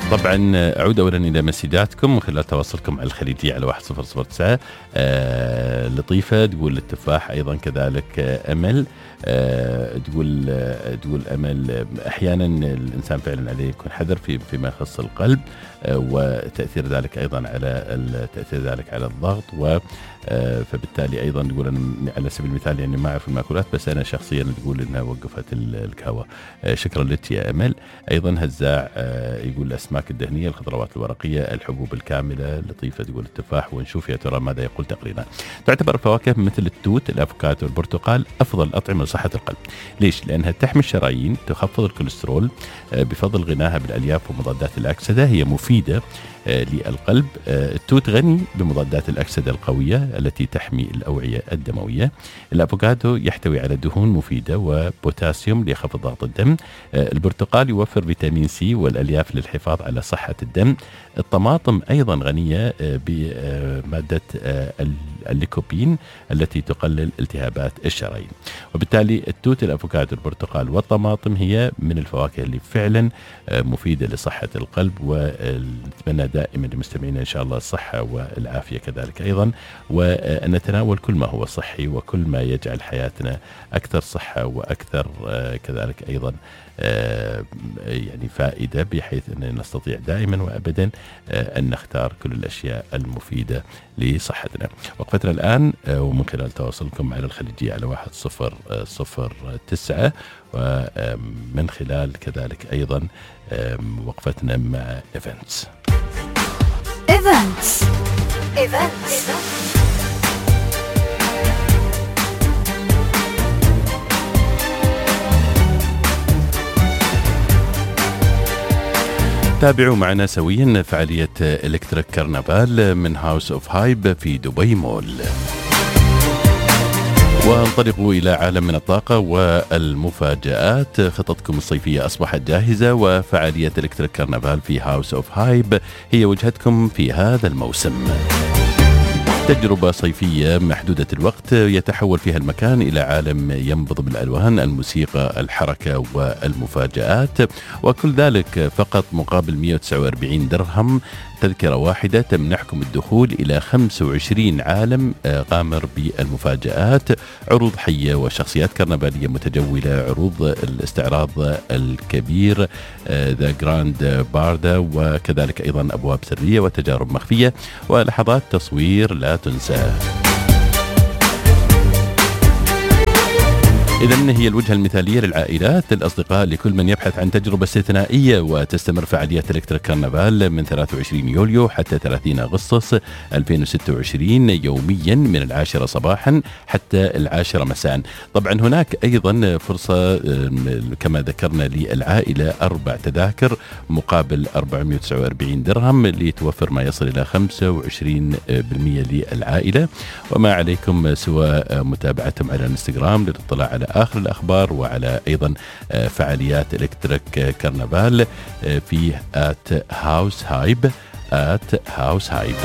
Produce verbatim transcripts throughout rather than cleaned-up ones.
طبعا أعود أولا إلى مسجاتكم من خلال تواصلكم على الخليجية على واحد صفر صفر تسعة. آه لطيفة تقول التفاح، أيضا كذلك آه أمل آه تقول آه تقول أمل أحيانا الإنسان فعلا عليه يكون حذر في فيما يخص القلب آه وتأثير ذلك أيضا على تأثير ذلك على الضغط، و آه فبالتالي أيضا تقول أنا على سبيل المثال يعني ما أعرف المأكولات بس أنا شخصيا تقول إنها وقفت القهوة. آه شكرا لك يا أمل. أيضا هزاع آه يقول الأسماك الدهنية، الخضروات الورقية، الحبوب الكاملة. لطيفة تقول التفاح، ونشوف يا ترى ماذا يقول تقريرا. تعتبر الفواكه مثل التوت، الأفوكادو والبرتقال أفضل أطعمة لصحة القلب. ليش؟ لأنها تحمي الشرايين، تخفض الكوليسترول آه بفضل غناها بالألياف ومضادات الأكسدة، هي مفيدة آه للقلب. آه التوت غني بمضادات الأكسدة القوية التي تحمي الأوعية الدموية. الأفوكادو يحتوي على دهون مفيدة وبوتاسيوم ليخفض ضغط الدم. آه البرتقال يوفر فيتامين سي والألياف للحفاظ على صحة الدم. الطماطم أيضا غنية آه بمادة آه الليكوبين التي تقلل التهابات الشرايين. وبالتالي التوت، الأفوكادو، البرتقال والطماطم هي من الفواكه اللي فعلا آه مفيدة لصحة القلب، ونتمنى دائما لمستمعينا إن شاء الله الصحة والعافية كذلك أيضا، وأن نتناول كل ما هو صحي وكل ما يجعل حياتنا أكثر صحة وأكثر كذلك أيضا يعني فائدة، بحيث أن نستطيع دائما وأبدا أن نختار كل الأشياء المفيدة لصحتنا. وقفتنا الآن ومن خلال تواصلكم على الخليجية على واحد صفر صفر تسعة، ومن خلال كذلك أيضا وقفتنا مع إيفنتس. إيفنتس إيفنتس تابعوا معنا سويا فعالية إلكتريك كرنفال من هاوس أوف هايب في دبي مول، وانطلقوا إلى عالم من الطاقة والمفاجآت. خططكم الصيفية أصبحت جاهزة، وفعالية إلكتريك كرنفال في هاوس أوف هايب هي وجهتكم في هذا الموسم. تجربة صيفية محدودة الوقت يتحول فيها المكان إلى عالم ينبض بالألوان، الموسيقى، الحركة والمفاجآت، وكل ذلك فقط مقابل مئة وتسعة وأربعين درهم. تذكرة واحدة تمنحكم الدخول إلى خمسة وعشرين عالم غامر بالمفاجآت، عروض حية وشخصيات كرنفالية متجولة، عروض الاستعراض الكبير ذا جراند باردا، وكذلك أيضا أبواب سرية وتجارب مخفية ولحظات تصوير لا تنسى. إذن هي الوجهة المثالية للعائلات، للأصدقاء، لكل من يبحث عن تجربة استثنائية. وتستمر فعاليات إلكتريك كرنفال من ثلاثة وعشرين يوليو حتى ثلاثين أغسطس ألفين وستة وعشرين يوميا من العاشرة صباحا حتى العاشرة مساء. طبعا هناك أيضا فرصة كما ذكرنا للعائلة أربع تذاكر مقابل أربعمئة وتسعة وأربعين درهم لتوفر ما يصل إلى خمسة وعشرين بالمئة للعائلة. وما عليكم سوى متابعتهم على الانستغرام للاطلاع على آخر الأخبار وعلى أيضا فعاليات إلكتريك كرنفال في آت هاوس هايب آت هاوس هايب.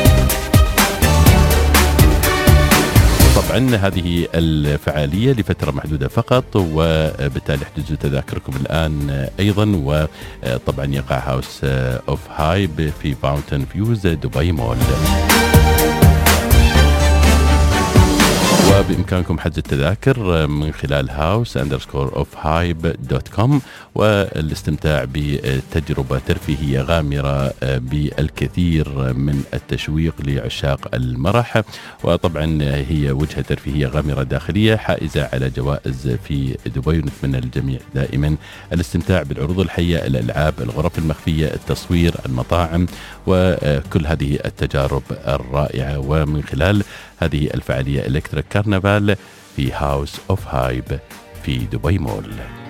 طبعا هذه الفعالية لفترة محدودة فقط، وبالتالي احجزوا تذاكركم الآن أيضا. وطبعا يقع هاوس أوف هايب في فاونتن فيوز دبي مول، وبإمكانكم حجز التذاكر من خلال هاوس أندرسكور أوف هايب دوت كوم، والاستمتاع بتجربة ترفيهية غامرة بالكثير من التشويق لعشاق المرح. وطبعا هي وجهة ترفيهية غامرة داخلية حائزة على جوائز في دبي، ونتمنى للجميع دائما الاستمتاع بالعروض الحية، الألعاب، الغرف المخفية، التصوير، المطاعم، وكل هذه التجارب الرائعة. ومن خلال هذه الفعالية إلكتريك كرنفال في هاوس أوف هايب في دبي مول.